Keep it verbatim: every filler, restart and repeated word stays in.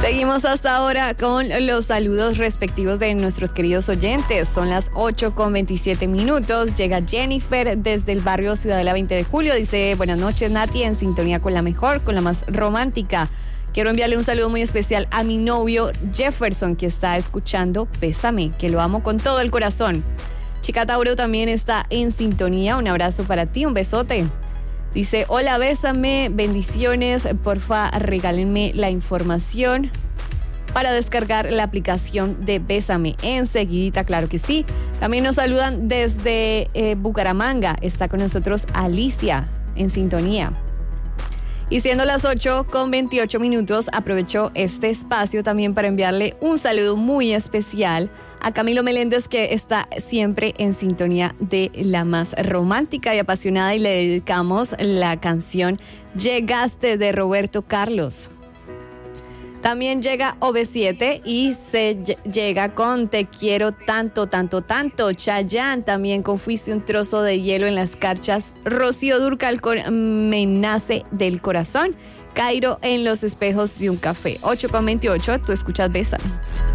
Seguimos hasta ahora con los saludos respectivos de nuestros queridos oyentes. Son las ocho con veintisiete minutos. Llega Jennifer desde el barrio Ciudadela veinte de julio. Dice, buenas noches, Nati, en sintonía con la mejor, con la más romántica. Quiero enviarle un saludo muy especial a mi novio Jefferson, que está escuchando Bésame, que lo amo con todo el corazón. Chica Tauro también está en sintonía. Un abrazo para ti, un besote. Dice, hola, bésame, bendiciones, porfa, regálenme la información para descargar la aplicación de Bésame enseguidita, claro que sí. También nos saludan desde eh, Bucaramanga, está con nosotros Alicia en sintonía. Y siendo las ocho con veintiocho minutos, aprovecho este espacio también para enviarle un saludo muy especial a Camilo Meléndez, que está siempre en sintonía de la más romántica y apasionada, y le dedicamos la canción Llegaste de Roberto Carlos. También llega O V siete y se llega con Te quiero tanto, tanto, tanto. Chayanne también con Fuiste un trozo de hielo en las escarchas. Rocío Dúrcal con Me nace del corazón. Cairo en los espejos de un café. ocho con veintiocho, tú escuchas Bésame.